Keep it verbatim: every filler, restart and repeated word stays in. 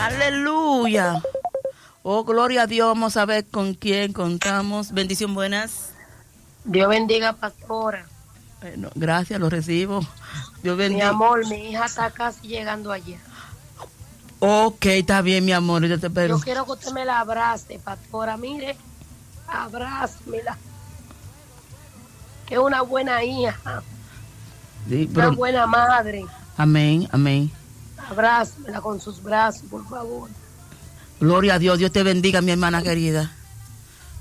Aleluya. Oh, gloria a Dios. Vamos a ver con quién contamos. Bendición, buenas. Dios bendiga, pastora. Bueno, gracias, lo recibo. Dios bendiga. Mi amor, mi hija está casi llegando allá. Ok, está bien, mi amor. Yo te espero. Yo quiero que usted me la abrace, pastora. Mire, abrázmela. Que es una buena hija. Sí, pero... Una buena madre. Amén, amén. Abrázmela con sus brazos, por favor. Gloria a Dios. Dios te bendiga, mi hermana querida.